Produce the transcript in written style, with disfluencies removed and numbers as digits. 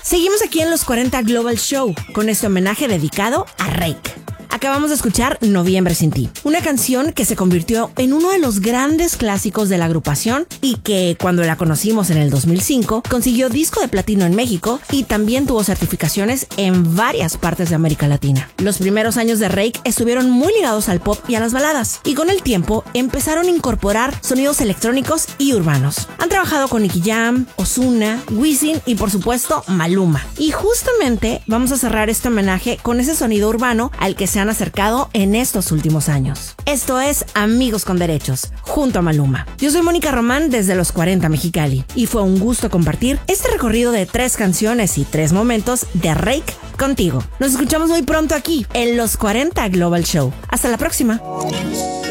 Seguimos aquí en los 40 Global Show con este homenaje dedicado a Rake. Acabamos de escuchar Noviembre sin ti, una canción que se convirtió en uno de los grandes clásicos de la agrupación y que cuando la conocimos en el 2005 consiguió disco de platino en México y también tuvo certificaciones en varias partes de América Latina. Los primeros años de Rake estuvieron muy ligados al pop y a las baladas y con el tiempo empezaron a incorporar sonidos electrónicos y urbanos. Han trabajado con Nicky Jam, Ozuna, Wisin y por supuesto Maluma. Y justamente vamos a cerrar este homenaje con ese sonido urbano al que se han acercado en estos últimos años. Esto es Amigos con Derechos, junto a Maluma. Yo soy Mónica Román desde los 40 Mexicali y fue un gusto compartir este recorrido de 3 canciones y 3 momentos de Rake contigo. Nos escuchamos muy pronto aquí en los 40 Global Show. Hasta la próxima.